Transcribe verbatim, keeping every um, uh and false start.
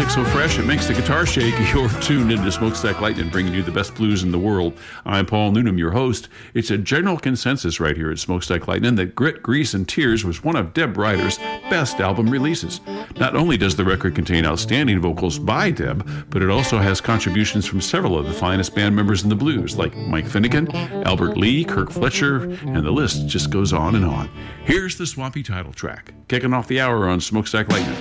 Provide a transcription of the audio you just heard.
music so fresh it makes the guitar shake. You're tuned into Smokestack Lightning, bringing you the best blues in the world. I'm Paul Noonan, your host. It's a general consensus right here at Smokestack Lightning that Grit, Grease, and Tears was one of Deb Ryder's best album releases. Not only does the record contain outstanding vocals by Deb, but it also has contributions from several of the finest band members in the blues, like Mike Finnegan, Albert Lee, Kirk Fletcher, and the list just goes on and on. Here's the swampy title track, kicking off the hour on Smokestack Lightning.